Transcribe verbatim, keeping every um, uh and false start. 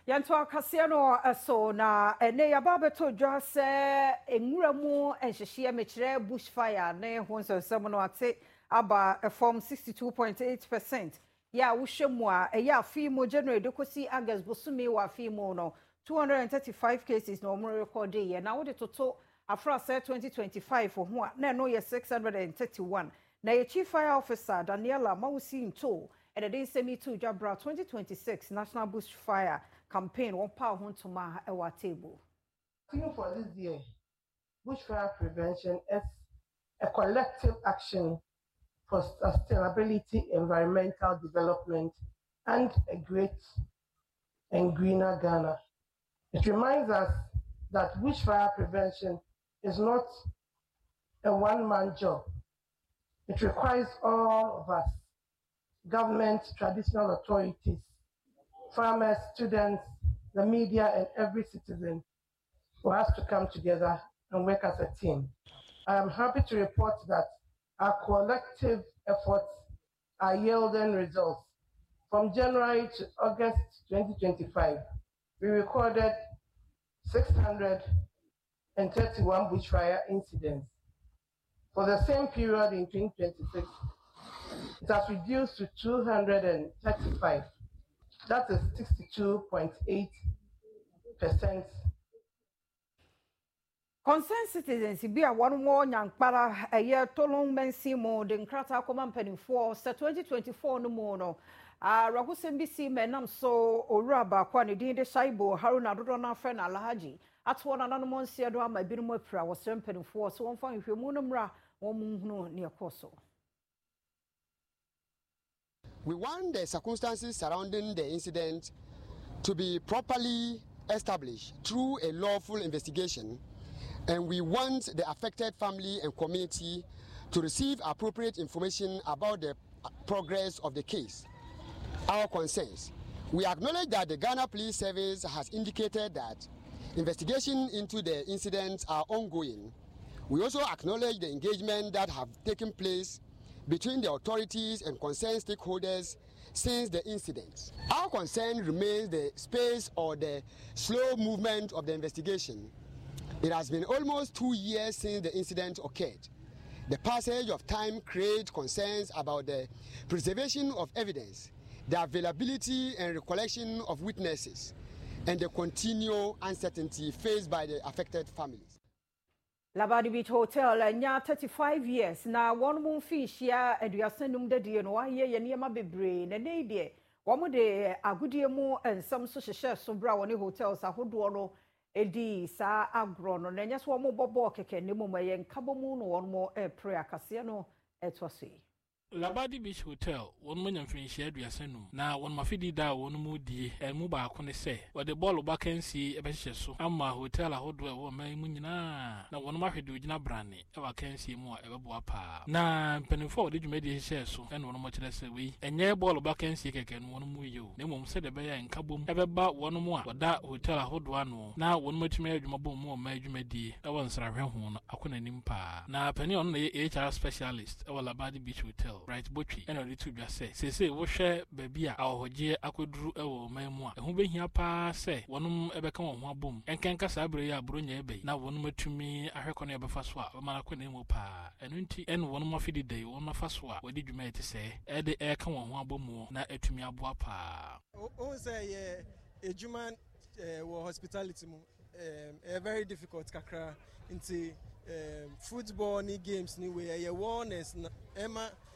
Yanto akase no so na ene yaba beto dwa se enwura mu enhyehyie mekire bushfire ne honsensem no ate aba form sixty-two point eight percent ya wohwemu a eya afi mo January dekosi August bosumi wa afi mo no two hundred thirty-five cases no mo record ye na wo de toto afra se twenty twenty-five ho a na no ye six hundred thirty-one na ye chief fire officer Daniela Mawusi Nto and the semi to Jabra twenty twenty-six National Bushfire campaign one power home to my our table. Theme for this year, bushfire prevention is a collective action for sustainability, environmental development, and a great and greener Ghana. It reminds us that bushfire prevention is not a one-man job. It requires all of us, government, traditional authorities, farmers, students, the media, and every citizen for us to come together and work as a team. I am happy to report that our collective efforts are yielding results. From January to August twenty twenty-five, we recorded six hundred thirty-one bushfire incidents. For the same period in twenty twenty-six, it has reduced to two hundred thirty-five. That is sixty-two point eight percent. Concerned citizens, be a one more nyankpara a year tolong mensi mo the nkrata common penny for twenty twenty-four no more no. Ah, Rahusen B C menam so oraba kwani din de shaibo haruna dodo na friend Alhaji. At one another monsia do my binumo pra was penny for so one fine humunumra one no near coso. We want the circumstances surrounding the incident to be properly established through a lawful investigation, and we want the affected family and community to receive appropriate information about the progress of the case. Our concerns. We acknowledge that the Ghana Police Service has indicated that investigations into the incidents are ongoing. We also acknowledge the engagement that have taken place between the authorities and concerned stakeholders since the incident. Our concern remains the space or the slow movement of the investigation. It has been almost two years since the incident occurred. The passage of time creates concerns about the preservation of evidence, the availability and recollection of witnesses, and the continual uncertainty faced by the affected families. Labadi Beach Hotel and ya thirty-five years na one moon fish ya and we are sending the dear no ye yama be brain and nay dear one more day a good dear more and some social chefs some brown hotels a hoodwano edi sa agron and just one more bobo keke nemo my and cabo moon one more a prayer casiano etwasi. Labadi Beach Hotel, one million French Adriasenu. Now, one mafidi da one moody and muba kone say, what the ball back and see a besheso. Amma hotel a hodwa or my munina. Now, one mafi do jina brandy, ever can see more ever boapa. Na penny four did you make his share so, and one much less away. And yeah, ball back and see can one mu you. They won't say the bear and kaboom ever bought one more. But that hotel a hodwa no. Now, one much marriage mabo more marriage medi. I once I ran home, I couldn't impa. Now, penny on the H R specialist, our Labadi Beach Hotel. Right botry and only to just say say say wo hwe baby a ahoje akoduru e wo man mu a ho behia pa say wonum ebeka won ho abom enken kasa abre ya abronya ebe na wonum atumi ahwekọ na ebefa so a mana kọ na mu pa enu nti en wonum afidi dey wonum afa so a wadi dwuma ete say e de e ka won ho abom na atumi aboa pa o say ye ejuma wo hospitality mu um very difficult kakra nti um football ni games ni we ye warness na ema